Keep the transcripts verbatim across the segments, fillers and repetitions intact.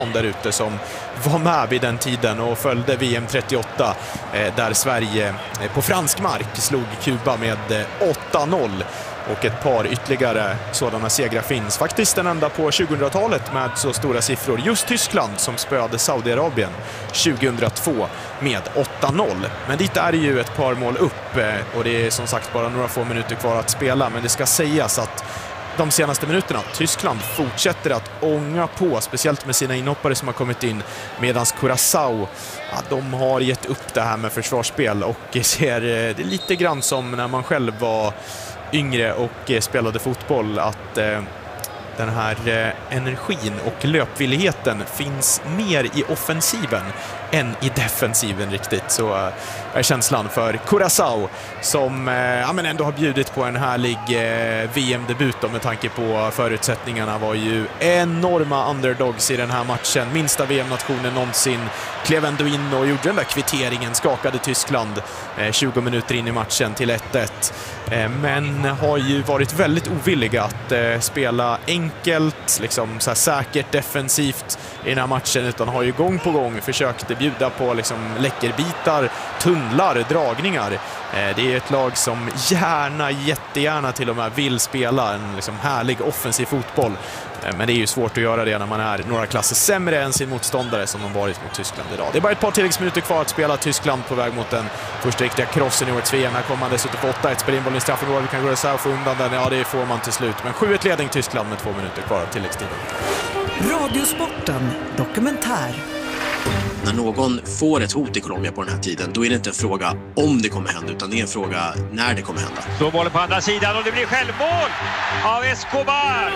där ute som var med vid den tiden och följde V M trettioåtta eh, där Sverige eh, på fransk mark slog Kuba med eh, åtta noll. Och ett par ytterligare sådana segrar finns. Faktiskt den enda på tjugohundratalet med så stora siffror. Just Tyskland som spöade Saudiarabien tjugohundratvå med åtta noll. Men dit är det ju ett par mål upp och det är som sagt bara några få minuter kvar att spela. Men det ska sägas att de senaste minuterna, Tyskland fortsätter att ånga på, speciellt med sina inhoppare som har kommit in, medan Curaçao, ja, de har gett upp det här med försvarsspel och ser det lite grann som när man själv var yngre och spelade fotboll, att eh, den här eh, energin och löpvilligheten finns mer i offensiven än i defensiven riktigt. Så eh, är känslan för Curaçao som eh, ja, men ändå har bjudit på en härlig eh, V M-debut med tanke på förutsättningarna. Var ju enorma underdogs i den här matchen. Minsta V M-nationen någonsin. Klev ändå in och gjorde den där kvitteringen, skakade Tyskland eh, tjugo minuter in i matchen till ett ett. Eh, men har ju varit väldigt ovilliga att eh, spela enkelt, liksom så här säkert defensivt i den här matchen, utan har ju gång på gång försökt bjuda på liksom läckerbitar, tunnlar, dragningar. Eh, det är ett lag som gärna, jättegärna till och med vill spela en liksom härlig offensiv fotboll. Men det är ju svårt att göra det när man är några klasser sämre än sin motståndare som de varit mot Tyskland idag. Det är bara ett par tilläggsminuter kvar att spela. Tyskland på väg mot den första riktiga krossen i årets V M. Här kommer man dessutom på åtta ett, spelar in bollen i straffområdet. Vi kan gå så här och få undan den. Ja, det får man till slut. Men sju ett ledning Tyskland med två minuter kvar av tilläggstiden. Radiosporten dokumentär. När någon får ett hot i Colombia på den här tiden, då är det inte en fråga om det kommer hända, utan det är en fråga när det kommer hända. Så bollen på andra sidan och det blir självmål av Escobar!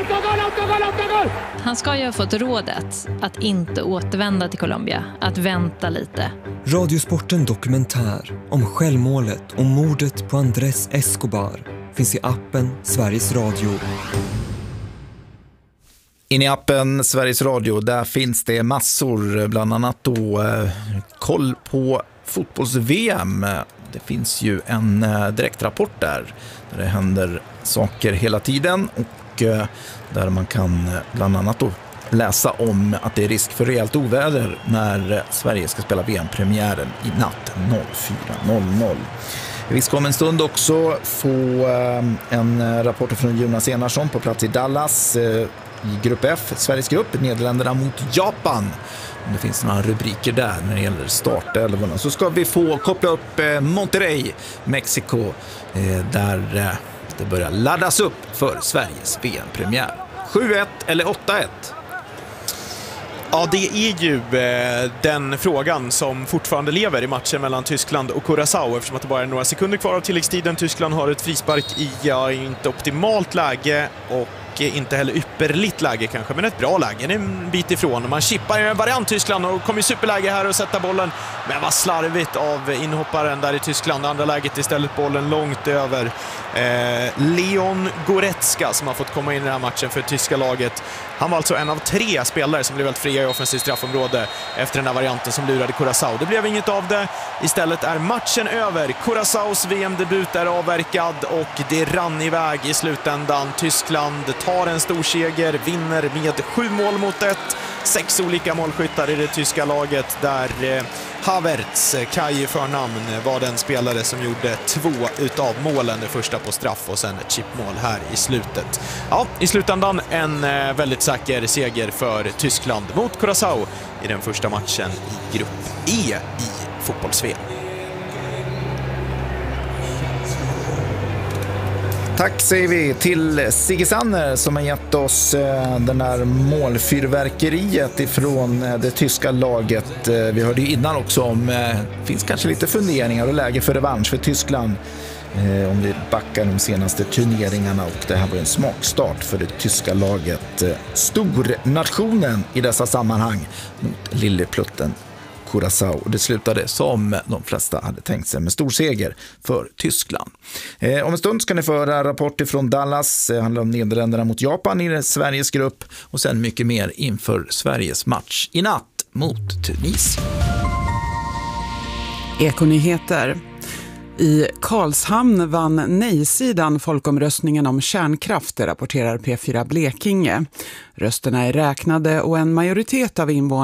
Han ska ju ha fått rådet att inte återvända till Colombia, att vänta lite. Radiosporten dokumentär om självmålet och mordet på Andrés Escobar finns i appen Sveriges Radio. In i appen Sveriges Radio, där finns det massor, bland annat då eh, koll på fotbolls-V M. Det finns ju en eh, direktrapport där, där det händer saker hela tiden och eh, där man kan eh, bland annat då läsa om att det är risk för rejält oväder när eh, Sverige ska spela V M-premiären i natt fyra noll noll. Vi ska om en stund också få eh, en rapport från Jonas Enarsson på plats i Dallas eh, i grupp F, Sveriges grupp, Nederländerna mot Japan. Om det finns några rubriker där när det gäller startelvorna, så ska vi få koppla upp eh, Monterrey, Mexiko, eh, där eh, det börjar laddas upp för Sveriges V M-premiär. sju ett eller åtta ett? Ja, det är ju eh, den frågan som fortfarande lever i matchen mellan Tyskland och Curaçao, eftersom att det bara är några sekunder kvar av tilläggstiden. Tyskland har ett frispark i ja, inte optimalt läge och inte heller ypperligt läge kanske, men ett bra läge. Det är en bit ifrån. Man chippar en variant Tyskland och kommer i superläge här och sätta bollen. Men vad slarvigt av inhopparen där i Tyskland. Andra läget istället bollen långt över eh, Leon Goretzka som har fått komma in i den här matchen för tyska laget. Han var alltså en av tre spelare som blev helt fria i offensivt straffområde efter den här varianten som lurade Curaçao. Det blev inget av det. Istället är matchen över. Curaçaos V M-debut är avverkad och det rann iväg i slutändan. Tyskland tar en stor seger, vinner med sju mål mot ett. Sex olika målskyttar i det tyska laget där eh, Havertz, Kai i förnamn, var den spelare som gjorde två utav målen. Det första på straff och sen ett chipmål här i slutet. Ja, i slutändan en eh, väldigt säker seger för Tyskland mot Curaçao i den första matchen i grupp E i fotbolls-V M. Tack säger vi till Sigge Sanner som har gett oss eh, den här målfyrverkeriet ifrån eh, det tyska laget. Eh, vi hörde ju innan också om eh, finns kanske lite funderingar och läge för revansch för Tyskland eh, om vi backar de senaste turneringarna, och det här var en smakstart för det tyska laget. Eh, stornationen i dessa sammanhang mot lilleplutten Curaçao, och det slutade som de flesta hade tänkt sig med stor seger för Tyskland. Eh, om en stund ska ni få höra rapporter från Dallas. Det handlar om Nederländerna mot Japan i Sveriges grupp och sen mycket mer inför Sveriges match i natt mot Tunisien. Ekonyheter. I Karlshamn vann nej-sidan folkomröstningen om kärnkraft, rapporterar P fyra Blekinge. Rösterna är räknade och en majoritet av invånarna